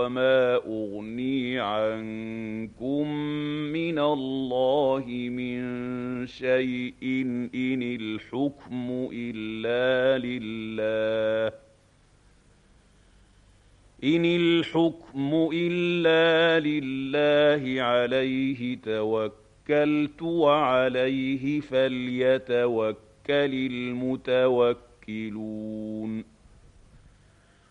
وما أغني عنكم من الله من شيء إن الحكم إلا لله عليه توكلت وعليه فليتوكل المتوكلون